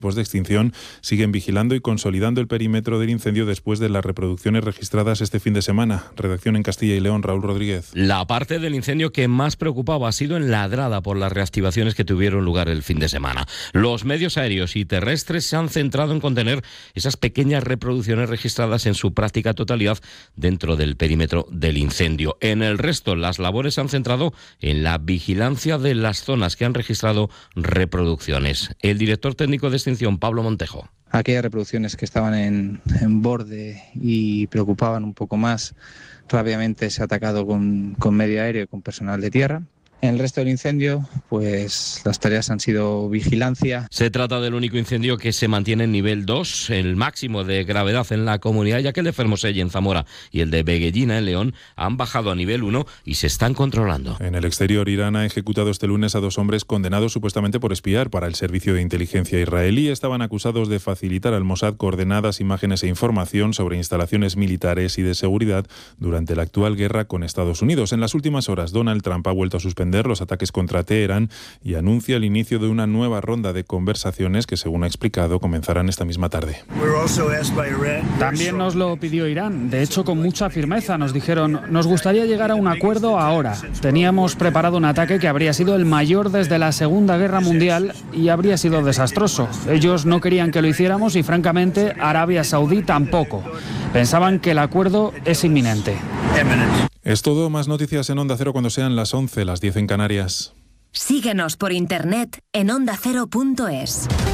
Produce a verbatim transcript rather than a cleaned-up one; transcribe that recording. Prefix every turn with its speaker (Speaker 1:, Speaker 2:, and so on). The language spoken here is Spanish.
Speaker 1: Los de extinción siguen vigilando y consolidando el perímetro del incendio después de las reproducciones registradas este fin de semana. Redacción en Castilla y León, Raúl Rodríguez.
Speaker 2: La parte del incendio que más preocupaba ha sido en Ladrada por las reactivaciones que tuvieron lugar el fin de semana. Los medios aéreos y terrestres se han centrado en contener esas pequeñas reproducciones registradas en su práctica totalidad dentro del perímetro del incendio. En el resto, las labores se han centrado en la vigilancia de las zonas que han registrado reproducciones. El director técnico de extinción, Pablo Montejo.
Speaker 3: Aquellas reproducciones que estaban en, en borde y preocupaban un poco más, rápidamente se ha atacado con, con medio aéreo y con personal de tierra. En el resto del incendio, pues las tareas han sido vigilancia.
Speaker 2: Se trata del único incendio que se mantiene en nivel dos, el máximo de gravedad en la comunidad, ya que el de Fermoselle en Zamora y el de Beguellina en León han bajado a nivel uno y se están controlando.
Speaker 1: En el exterior, Irán ha ejecutado este lunes a dos hombres condenados supuestamente por espiar para el servicio de inteligencia israelí. Estaban acusados de facilitar al Mossad coordenadas, imágenes e información sobre instalaciones militares y de seguridad durante la actual guerra con Estados Unidos. En las últimas horas, Donald Trump ha vuelto a suspender los ataques contra Teherán y anuncia el inicio de una nueva ronda de conversaciones que, según ha explicado, comenzarán esta misma tarde.
Speaker 4: También nos lo pidió Irán. De hecho, con mucha firmeza nos dijeron: nos gustaría llegar a un acuerdo ahora. Teníamos preparado un ataque que habría sido el mayor desde la Segunda Guerra Mundial y habría sido desastroso. Ellos no querían que lo hiciéramos y, francamente, Arabia Saudí tampoco. Pensaban que el acuerdo es inminente.
Speaker 1: Es todo. Más noticias en Onda Cero cuando sean las once, las diez en Canarias.
Speaker 5: Síguenos por internet en onda cero punto es.